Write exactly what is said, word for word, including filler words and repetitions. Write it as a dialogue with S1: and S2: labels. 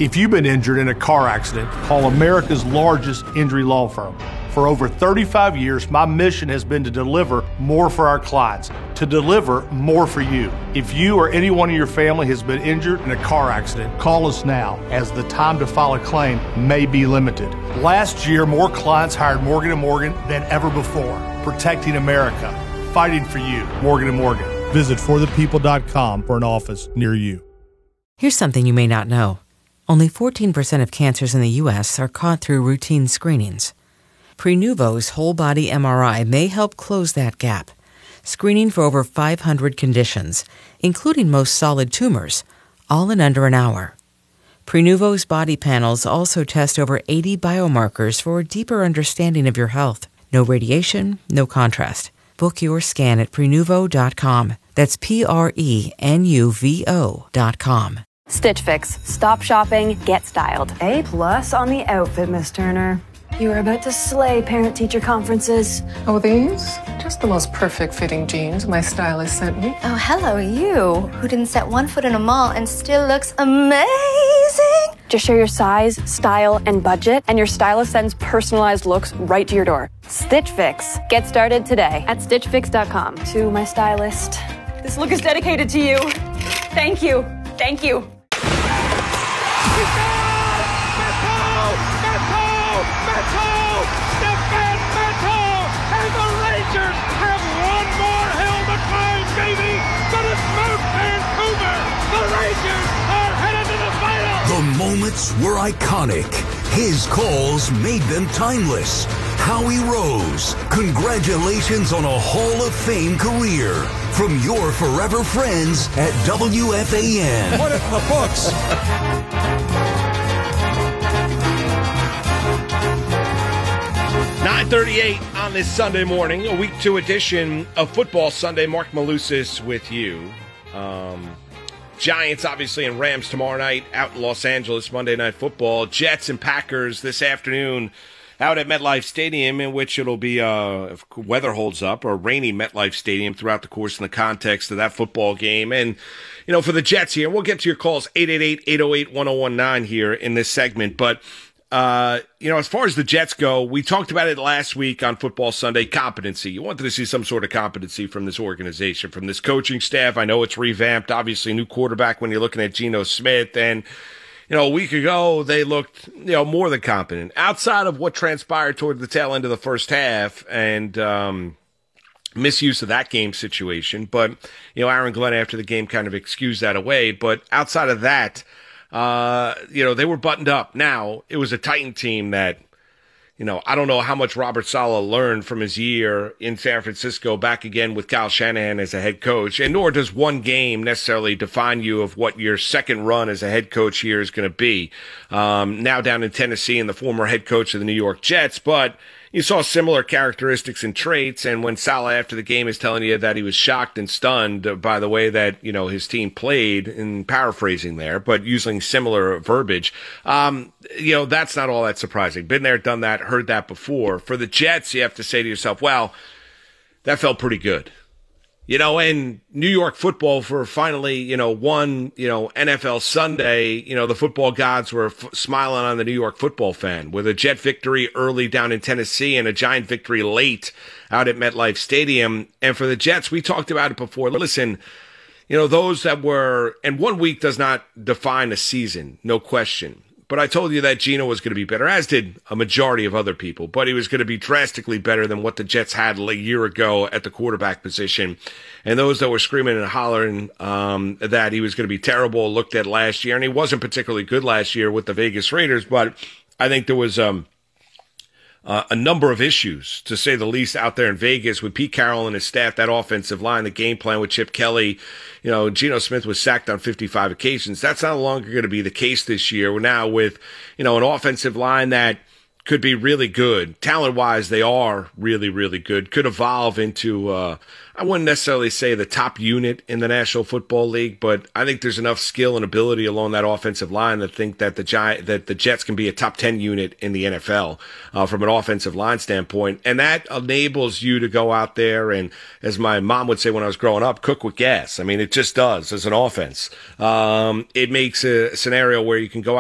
S1: If you've been injured in a car accident, call America's largest injury law firm. For over thirty-five years, my mission has been to deliver more for our clients, to deliver more for you. If you or anyone in your family has been injured in a car accident, call us now, as the time to file a claim may be limited. Last year, more clients hired Morgan and Morgan than ever before, protecting America, fighting for you. Morgan and Morgan. Visit for the people dot com for an office near you.
S2: Here's something you may not know. Only fourteen percent of cancers in the U S are caught through routine screenings. Prenuvo's whole-body M R I may help close that gap, screening for over five hundred conditions, including most solid tumors, all in under an hour. Prenuvo's body panels also test over eighty biomarkers for a deeper understanding of your health. No radiation, no contrast. Book your scan at Prenuvo dot com. That's P R E N U V O dot com.
S3: Stitch Fix. Stop shopping, get styled.
S4: A plus on the outfit, Miss Turner. You are about to slay parent-teacher conferences.
S5: Oh, these? Just the most perfect fitting jeans my stylist sent me.
S6: Oh, hello, you, who didn't set one foot in a mall and still looks amazing.
S3: Just share your size, style, and budget, and your stylist sends personalized looks right to your door. Stitch Fix. Get started today at stitch fix dot com.
S4: To my stylist.
S3: This look is dedicated to you. Thank you. Thank you.
S7: The moments were iconic. His calls made them timeless. Howie Rose, congratulations on a Hall of Fame career. From your forever friends at W F A N.
S8: Put it in the books.
S9: nine thirty-eight on this Sunday morning, a week two edition of Football Sunday. Mark Malusis with you. Um... Giants, obviously, and Rams tomorrow night out in Los Angeles, Monday Night Football. Jets and Packers this afternoon out at MetLife Stadium, in which it'll be, uh, if weather holds up, a rainy MetLife Stadium throughout the course and the context of that football game. And, you know, for the Jets here, we'll get to your calls, eight eight eight, eight oh eight, one oh one nine here in this segment. But, uh, you know, as far as the Jets go, we talked about it last week on Football Sunday, competency. You wanted to see some sort of competency from this organization, from this coaching staff. I know it's revamped, obviously, new quarterback when you're looking at Geno Smith. And, you know, a week ago, they looked, you know, more than competent. Outside of what transpired toward the tail end of the first half and um, misuse of that game situation. But, you know, Aaron Glenn after the game kind of excused that away. But outside of that, Uh, you know, they were buttoned up. Now, it was a Titan team that, you know, I don't know how much Robert Saleh learned from his year in San Francisco back again with Kyle Shanahan as a head coach, and nor does one game necessarily define you of what your second run as a head coach here is going to be. Um, now down in Tennessee and the former head coach of the New York Jets, but you saw similar characteristics and traits, and when Saleh after the game is telling you that he was shocked and stunned by the way that, you know, his team played, and paraphrasing there, but using similar verbiage, um, you know, that's not all that surprising. Been there, done that, heard that before. For the Jets, you have to say to yourself, well, that felt pretty good. You know, and New York football for finally, you know, one, you know, N F L Sunday, you know, the football gods were f- smiling on the New York football fan with a Jet victory early down in Tennessee and a Giant victory late out at MetLife Stadium. And for the Jets, we talked about it before. Listen, you know, those that were, and one week does not define a season, no question. But I told you that Geno was going to be better, as did a majority of other people. But he was going to be drastically better than what the Jets had a year ago at the quarterback position. And those that were screaming and hollering um, that he was going to be terrible looked at last year. And he wasn't particularly good last year with the Vegas Raiders. But I think there was um, uh, a number of issues, to say the least, out there in Vegas with Pete Carroll and his staff, that offensive line, the game plan with Chip Kelly. You know, Geno Smith was sacked on fifty-five occasions. That's no longer going to be the case this year. We're now with, you know, an offensive line that could be really good. Talent-wise, they are really, really good. Could evolve into, uh, I wouldn't necessarily say the top unit in the National Football League, but I think there's enough skill and ability along that offensive line to think that the Gi- that the Jets can be a top ten unit in the N F L uh, from an offensive line standpoint. And that enables you to go out there and, as my mom would say when I was growing up, cook with gas. I mean, it just does as an offense. Um, it makes a scenario where you can go